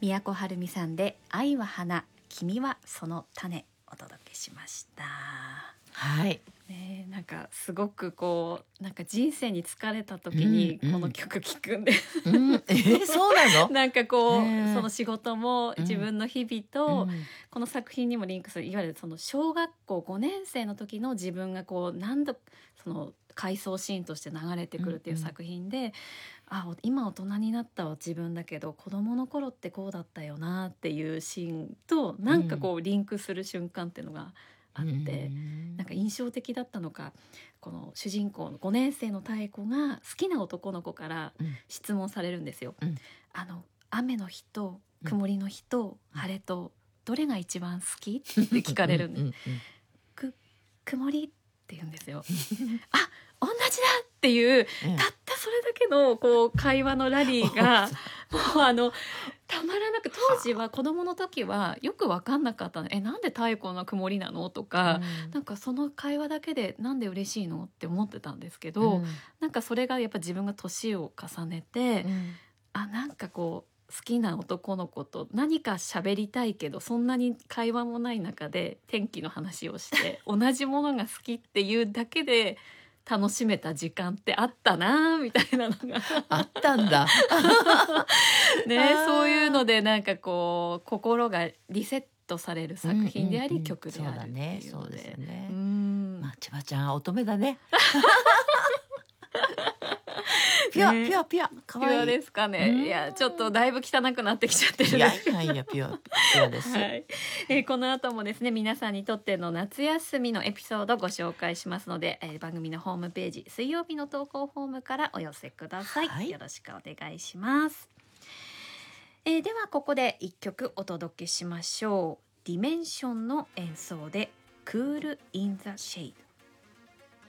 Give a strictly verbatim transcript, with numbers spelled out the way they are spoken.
都はるみさんで愛は花君はその種お届けしました。 はい、 ね、なんかすごくこうなんか人生に疲れた時にこの曲聴くんです、 うんうん、えー、そうなのなんかこう、 ね、 その仕事も自分の日々と、 うん、 この作品にもリンクするいわゆるその小学校ごねん生の時の自分がこう何度その回想シーンとして流れてくるっていう作品で、うんうん、あ今大人になったは自分だけど子供の頃ってこうだったよなっていうシーンとなんかこうリンクする瞬間っていうのがあって、うん、なんか印象的だったのか、この主人公のごねん生の妙子が好きな男の子から質問されるんですよ、うん、あの雨の日と曇りの日と晴れとどれが一番好きって聞かれるんで、うんうんうん、く曇りって言うんですよあ同じだっていう、うん、たったそれだけのこう会話のラリーがもうあのたまらなく、当時は子供の時はよく分かんなかったの。えなんで太鼓の曇りなのとか、うん、なんかその会話だけでなんで嬉しいのって思ってたんですけど、うん、なんかそれがやっぱ自分が年を重ねて、うん、あなんかこう好きな男の子と何か喋りたいけどそんなに会話もない中で天気の話をして同じものが好きっていうだけで楽しめた時間ってあったなみたいなのがあったんだね、そういうのでなんかこう心がリセットされる作品であり、うんうんうん、曲であるっていうので、そうですよね。うん、 まあ千葉ちゃん乙女だねピュア、ね、ピュアピュアかわいい。 ピュアですかね。いやちょっとだいぶ汚くなってきちゃってる。 いやいやいやピュアピュアです、 はいえー、この後もですね皆さんにとっての夏休みのエピソードご紹介しますので、えー、番組のホームページ水曜日の投稿フォームからお寄せください、はい、よろしくお願いします。えー、ではここでいっきょくお届けしましょう。ディメンションの演奏でクールインザシェイド。